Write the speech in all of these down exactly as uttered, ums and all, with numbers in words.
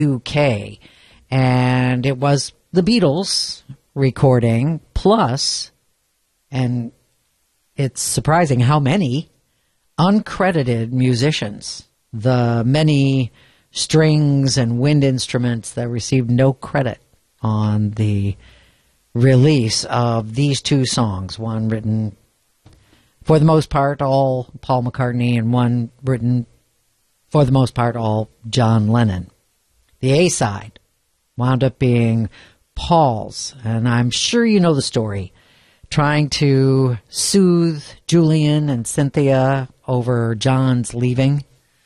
U K. And it was the Beatles recording, plus, and it's surprising how many uncredited musicians, the many strings and wind instruments that received no credit on the release of these two songs, one written for the most part all Paul McCartney and one written for the most part all John Lennon. The A-side wound up being Paul's, and I'm sure you know the story, trying to soothe Julian and Cynthia over John's leaving,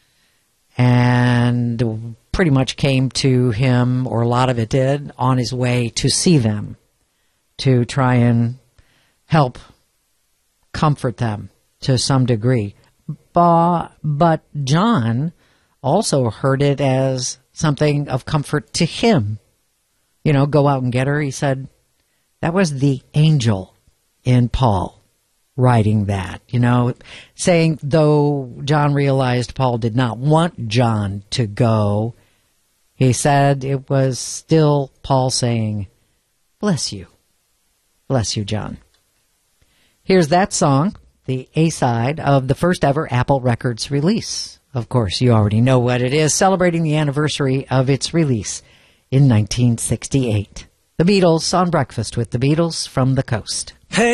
and pretty much came to him, or a lot of it did, on his way to see them, to try and help comfort them to some degree. But, but John also heard it as something of comfort to him. You know, go out and get her. He said that was the angel in Paul writing that, you know, saying though John realized Paul did not want John to go, he said it was still Paul saying, bless you. Bless you, John. Here's that song, the A-side of the first ever Apple Records release. Of course, you already know what it is, celebrating the anniversary of its release in nineteen sixty-eight. The Beatles on Breakfast with the Beatles from the Coast.